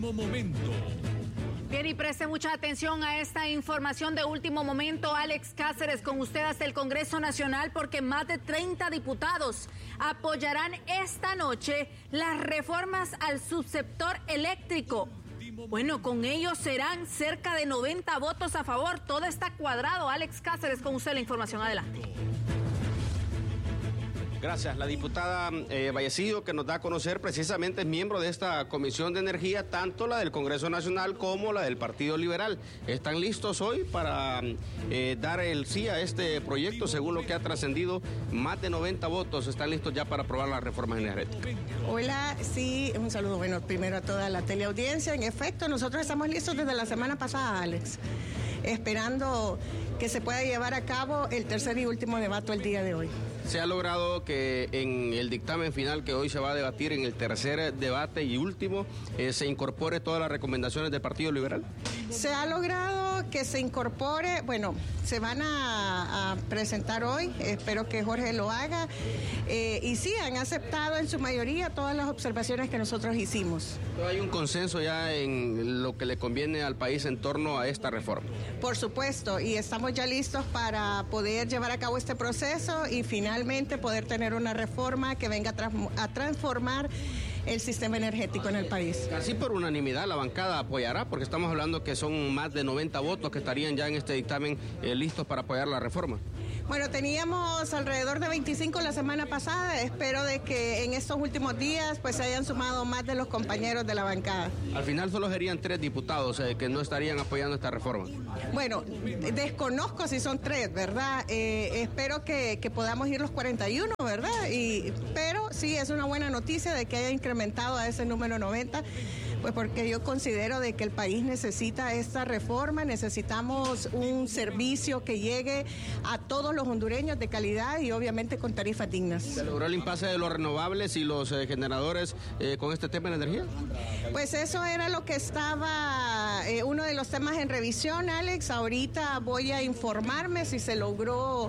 último momento. Bien, y preste mucha atención a esta información de último momento. Alex Cáceres con usted hasta el Congreso Nacional, porque más de 30 diputados apoyarán esta noche las reformas al subsector eléctrico. Bueno, con ellos serán cerca de 90 votos a favor. Todo está cuadrado. Alex Cáceres, con usted la información. Adelante. Gracias. La diputada Vallecillo, que nos da a conocer, precisamente es miembro de esta Comisión de Energía, tanto la del Congreso Nacional como la del Partido Liberal. Están listos hoy para dar el sí a este proyecto, según lo que ha trascendido. Más de 90 votos están listos ya para aprobar las reformas energéticas. Hola, sí, un saludo, bueno, primero a toda la teleaudiencia. En efecto, nosotros estamos listos desde la semana pasada, Alex, esperando que se pueda llevar a cabo el tercer y último debate el día de hoy. Se ha logrado que en el dictamen final que hoy se va a debatir, en el tercer debate y último, se incorpore todas las recomendaciones del Partido Liberal. Se ha logrado que se incorpore, bueno, se van a presentar hoy, espero que Jorge lo haga, y sí, han aceptado en su mayoría todas las observaciones que nosotros hicimos. ¿Hay un consenso ya en lo que le conviene al país en torno a esta reforma? Por supuesto, y estamos ya listos para poder llevar a cabo este proceso y finalmente poder tener una reforma que venga a transformar el sistema energético en el país. Casi por unanimidad la bancada apoyará, porque estamos hablando que son más de 90 votos que estarían ya en este dictamen listos para apoyar la reforma. Bueno, teníamos alrededor de 25 la semana pasada. Espero de que en estos últimos días pues se hayan sumado más de los compañeros de la bancada. Al final solo serían 3 diputados que no estarían apoyando esta reforma. Bueno, desconozco si son 3, ¿verdad? Espero que podamos ir los 41, ¿verdad? Pero sí es una buena noticia de que haya incrementado a ese número 90, pues porque yo considero de que el país necesita esta reforma, necesitamos un servicio que llegue a todos los hondureños de calidad y obviamente con tarifas dignas. ¿Se logró el impasse de los renovables y los generadores con este tema de la energía? Pues eso era lo que estaba, uno de los temas en revisión, Alex. Ahorita voy a informarme si se logró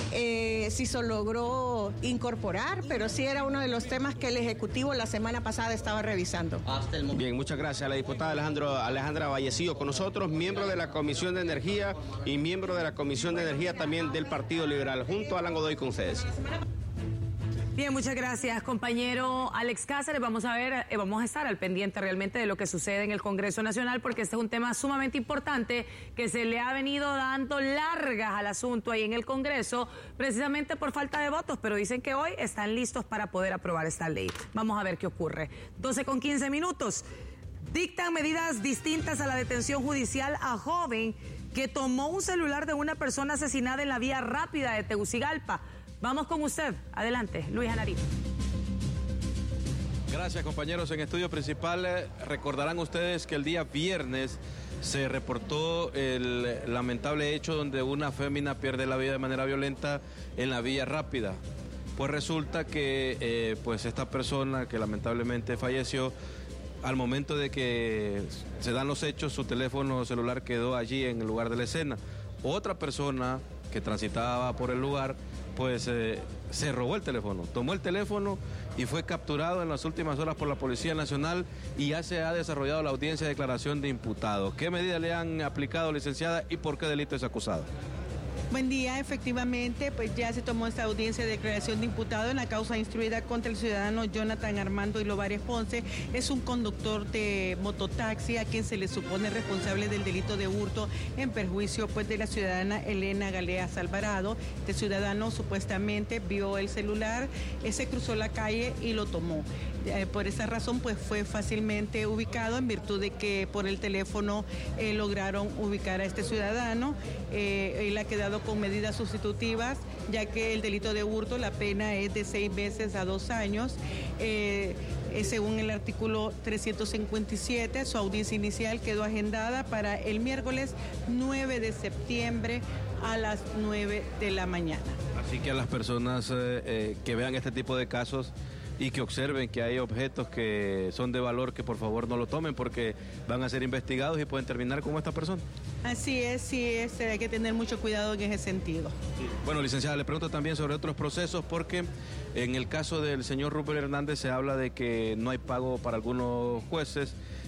incorporar, pero sí era uno de los temas que el Ejecutivo la semana pasada estaba revisando. Bien, muchas gracias a la diputada Alejandra Vallecillo con nosotros, miembro de la Comisión de Energía y miembro de la Comisión de Energía también del Partido Liberal, junto a Alan Godoy con ustedes. Bien, muchas gracias, compañero Alex Cáceres. Vamos a estar al pendiente realmente de lo que sucede en el Congreso Nacional, porque este es un tema sumamente importante que se le ha venido dando largas al asunto ahí en el Congreso, precisamente por falta de votos, pero dicen que hoy están listos para poder aprobar esta ley. Vamos a ver qué ocurre. 12:15. Dictan medidas distintas a la detención judicial a joven que tomó un celular de una persona asesinada en la vía rápida de Tegucigalpa. Vamos con usted. Adelante, Luis Anarí. Gracias, compañeros. En estudio principal, recordarán ustedes que el día viernes se reportó el lamentable hecho donde una fémina pierde la vida de manera violenta en la vía rápida. Pues resulta que pues esta persona que lamentablemente falleció, al momento de que se dan los hechos, su teléfono celular quedó allí en el lugar de la escena. Otra persona que transitaba por el lugar pues se robó el teléfono, tomó el teléfono y fue capturado en las últimas horas por la Policía Nacional y ya se ha desarrollado la audiencia de declaración de imputado. ¿Qué medida le han aplicado, licenciada, y por qué delito es acusado? Buen día, efectivamente, pues ya se tomó esta audiencia de declaración de imputado en la causa instruida contra el ciudadano Jonathan Armando Ilovares Ponce. Es un conductor de mototaxi a quien se le supone responsable del delito de hurto en perjuicio pues de la ciudadana Elena Galeas Alvarado. Este ciudadano supuestamente vio el celular, se cruzó la calle y lo tomó. Por esa razón pues fue fácilmente ubicado en virtud de que por el teléfono lograron ubicar a este ciudadano. Él ha quedado con medidas sustitutivas, ya que el delito de hurto la pena es de 6 meses a 2 años. Según el artículo 357, su audiencia inicial quedó agendada para el miércoles 9 de septiembre a las 9 de la mañana. Así que a las personas que vean este tipo de casos y que observen que hay objetos que son de valor, que por favor no lo tomen porque van a ser investigados y pueden terminar como esta persona. Así es, sí es, hay que tener mucho cuidado en ese sentido. Sí. Bueno, licenciada, le pregunto también sobre otros procesos porque en el caso del señor Rupert Hernández se habla de que no hay pago para algunos jueces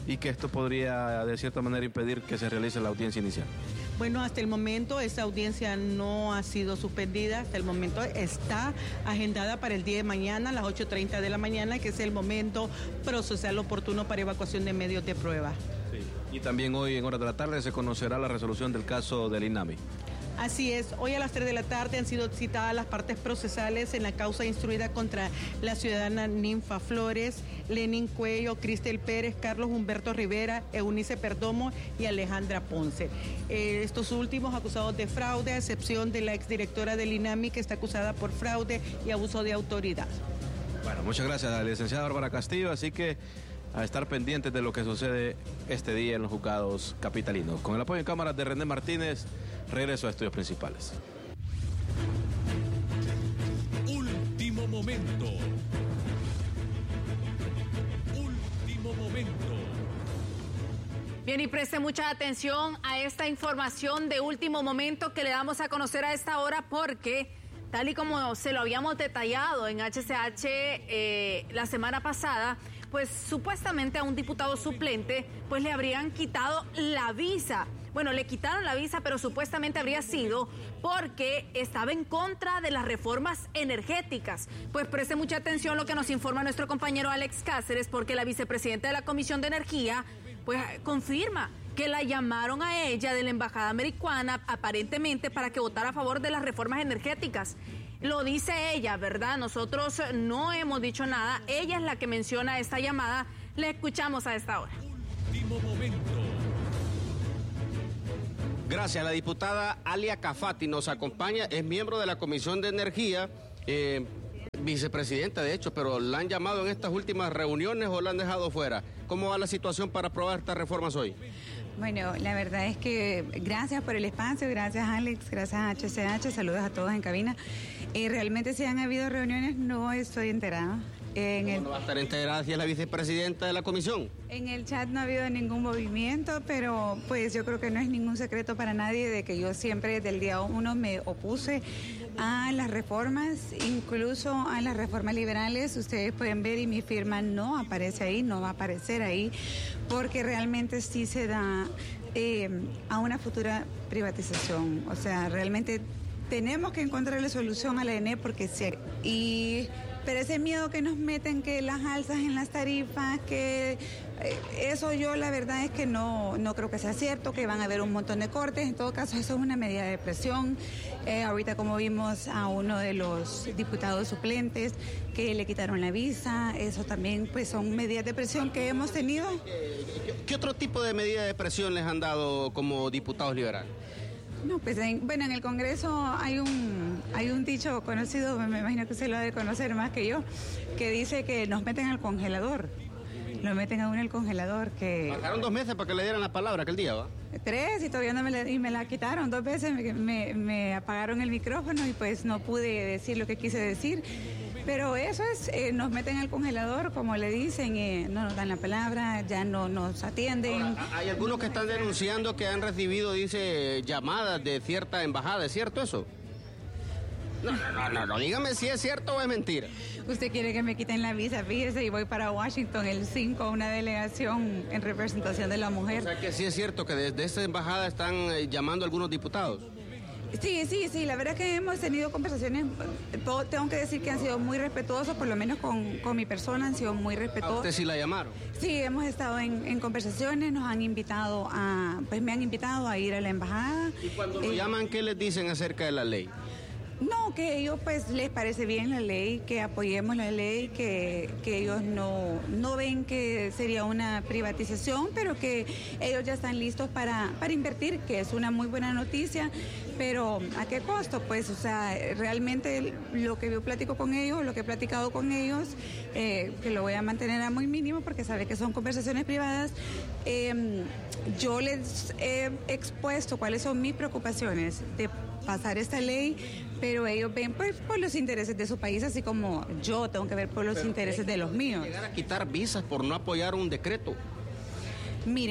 y que esto podría de cierta manera impedir que se realice la audiencia inicial. Bueno, hasta el momento esta audiencia no ha sido suspendida, hasta el momento está agendada para el día de mañana a las 8:30 de la mañana, que es el momento procesal oportuno para evacuación de medios de prueba. Sí. Y también hoy en horas de la tarde se conocerá la resolución del caso del INAMI. Así es, hoy a las 3 de la tarde han sido citadas las partes procesales en la causa instruida contra la ciudadana Ninfa Flores, Lenin Cuello, Cristel Pérez, Carlos Humberto Rivera, Eunice Perdomo y Alejandra Ponce. Estos últimos acusados de fraude, a excepción de la exdirectora del INAMI, que está acusada por fraude y abuso de autoridad. Bueno, muchas gracias a la licenciada Bárbara Castillo, así que a estar pendientes de lo que sucede este día en los juzgados capitalinos. Con el apoyo en cámara de René Martínez, regreso a Estudios Principales. Último momento. Último momento. Bien, y preste mucha atención a esta información de último momento que le damos a conocer a esta hora, porque tal y como se lo habíamos detallado en HCH la semana pasada, pues supuestamente a un diputado suplente pues le habrían quitado la visa. Bueno, le quitaron la visa, pero supuestamente habría sido porque estaba en contra de las reformas energéticas. Pues preste mucha atención lo que nos informa nuestro compañero Alex Cáceres, porque la vicepresidenta de la Comisión de Energía pues confirma que la llamaron a ella de la Embajada Americana aparentemente para que votara a favor de las reformas energéticas. Lo dice ella, ¿verdad? Nosotros no hemos dicho nada. Ella es la que menciona esta llamada. Le escuchamos a esta hora. Último momento. Gracias. La diputada Alia Cafati nos acompaña, es miembro de la Comisión de Energía, vicepresidenta de hecho, pero ¿la han llamado en estas últimas reuniones o la han dejado fuera? ¿Cómo va la situación para aprobar estas reformas hoy? Bueno, la verdad es que gracias por el espacio, gracias Alex, gracias a HCH, saludos a todos en cabina. Realmente si han habido reuniones no estoy enterada. ¿No va a estar enterada si es la vicepresidenta de la comisión? En el chat no ha habido ningún movimiento, pero pues yo creo que no es ningún secreto para nadie de que yo siempre desde el día 1 me opuse a las reformas, incluso a las reformas liberales. Ustedes pueden ver y mi firma no aparece ahí, no va a aparecer ahí, porque realmente sí se da a una futura privatización. O sea, realmente tenemos que encontrarle solución a la ENE porque pero ese miedo que nos meten, que las alzas en las tarifas, que eso yo la verdad es que no creo que sea cierto, que van a haber un montón de cortes. En todo caso, eso es una medida de presión. Ahorita como vimos a uno de los diputados suplentes que le quitaron la visa, eso también pues son medidas de presión que hemos tenido. ¿Qué otro tipo de medidas de presión les han dado como diputados liberales? No, pues en el Congreso hay un dicho conocido, me imagino que usted lo ha de conocer más que yo, que dice que nos meten al congelador. Lo meten a uno al congelador. Pasaron 2 meses para que le dieran la palabra aquel día, ¿va? 3 y todavía no me la quitaron. 2 veces me apagaron el micrófono y pues no pude decir lo que quise decir. Pero eso es, nos meten al congelador, como le dicen, no nos dan la palabra, ya no nos atienden. Ahora, hay algunos que están denunciando que han recibido, dice, llamadas de cierta embajada. ¿Es cierto eso? No, dígame si es cierto o es mentira. Usted quiere que me quiten la visa, fíjese, y voy para Washington el 5 a una delegación en representación de la mujer. O sea que sí es cierto que desde esa embajada están llamando a algunos diputados. Sí, la verdad es que hemos tenido conversaciones, tengo que decir que han sido muy respetuosos, por lo menos con mi persona han sido muy respetuosos. ¿A usted sí la llamaron? Sí, hemos estado en conversaciones, me han invitado a ir a la embajada. ¿Y cuando lo llaman, qué les dicen acerca de la ley? No, que ellos pues les parece bien la ley, que apoyemos la ley, que ellos no ven que sería una privatización, pero que ellos ya están listos para invertir, que es una muy buena noticia, pero ¿a qué costo? Pues, o sea, realmente lo que yo platico con ellos, lo que he platicado con ellos, que lo voy a mantener a muy mínimo porque sabe que son conversaciones privadas, yo les he expuesto cuáles son mis preocupaciones de pasar esta ley, pero ellos ven pues por los intereses de su país, así como yo tengo que ver por los intereses de los míos. ¿Llegar a quitar visas por no apoyar un decreto? Mire,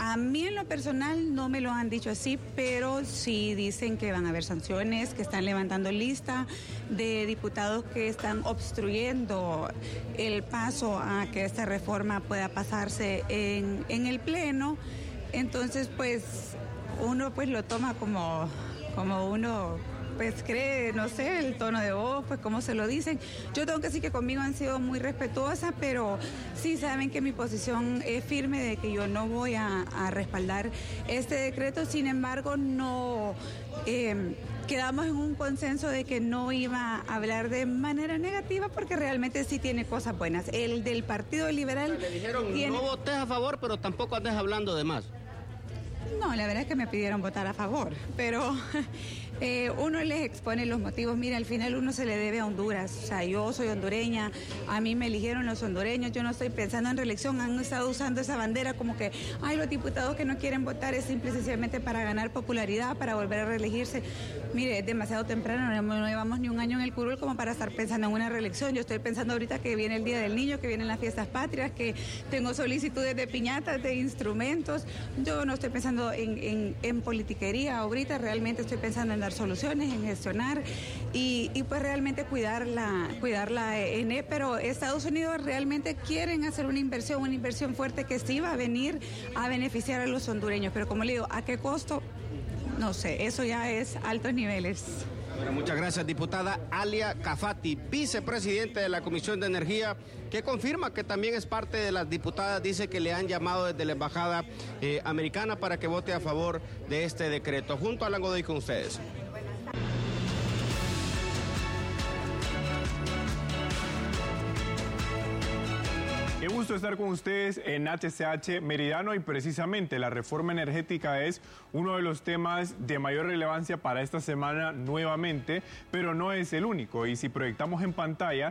A mí en lo personal no me lo han dicho así, pero sí dicen que van a haber sanciones, que están levantando lista de diputados que están obstruyendo el paso a que esta reforma pueda pasarse en el Pleno. Entonces, pues, uno pues lo toma como uno pues cree, no sé, el tono de voz, pues cómo se lo dicen. Yo tengo que decir que conmigo han sido muy respetuosas, pero sí saben que mi posición es firme de que yo no voy a respaldar este decreto. Sin embargo, no quedamos en un consenso de que no iba a hablar de manera negativa porque realmente sí tiene cosas buenas. El del Partido Liberal... Le dijeron, no votes a favor, pero tampoco andes hablando de más. No, la verdad es que me pidieron votar a favor, pero uno les expone los motivos. Mira, al final uno se le debe a Honduras. O sea, yo soy hondureña, a mí me eligieron los hondureños, yo no estoy pensando en reelección. Han estado usando esa bandera como que, ay, los diputados que no quieren votar es simple y sencillamente para ganar popularidad, para volver a reelegirse. Mire, es demasiado temprano, no llevamos ni un año en el curul como para estar pensando en una reelección. Yo estoy pensando ahorita que viene el Día del Niño, que vienen las fiestas patrias, que tengo solicitudes de piñatas, de instrumentos. Yo no estoy pensando en politiquería ahorita, realmente estoy pensando en dar soluciones, en gestionar y pues realmente cuidar la ENE, pero Estados Unidos realmente quieren hacer una inversión fuerte que sí va a venir a beneficiar a los hondureños, pero como le digo, ¿a qué costo? No sé, eso ya es altos niveles. Bueno, muchas gracias, diputada Alia Cafati, vicepresidente de la Comisión de Energía, que confirma que también es parte de las diputadas. Dice que le han llamado desde la embajada americana para que vote a favor de este decreto. Junto a Alan Godoy con ustedes. Qué gusto estar con ustedes en HCH Meridiano y precisamente la reforma energética es uno de los temas de mayor relevancia para esta semana nuevamente, pero no es el único. Y si proyectamos en pantalla